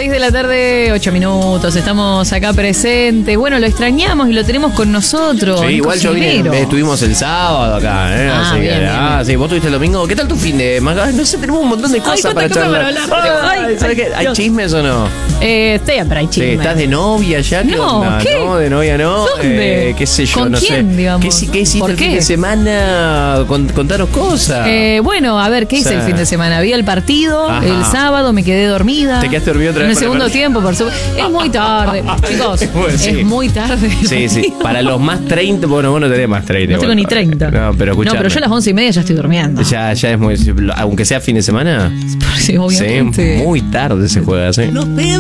6 de la tarde, 8 minutos. Estamos acá presentes. Bueno, lo extrañamos y lo tenemos con nosotros. Sí, igual yo vine, estuvimos el sábado acá, Ah, así bien, que, bien. Sí, vos tuviste el domingo. ¿Qué tal tu fin de? No sé, tenemos un montón de cosas para charlar. ¿Sabes qué? ¿Hay chismes o no? Siempre hay Sí, chismes. ¿estás de novia ya? ¿Qué No, onda? ¿qué? No, de novia no. ¿Dónde? ¿Qué sé yo? ¿Con no quién, sé. digamos? ¿Qué hiciste ¿Por el fin qué? de semana? Contanos cosas. Bueno, a ver, ¿qué hice el fin de semana? Vi el partido, Ajá. el sábado me quedé dormida. ¿Te quedaste dormida otra vez En el para el segundo partido? tiempo, por supuesto. Es muy tarde, chicos. Bueno, sí. Es muy tarde. Sí, sí. Para los más 30, bueno, vos no tenés más 30. No tengo ni 30. No, pero escuchame. No, pero yo a las 11:30 ya estoy durmiendo. Ya es muy. Aunque sea fin de semana. Sí, obviamente. Sí, muy tarde se juega, sí. Nos pide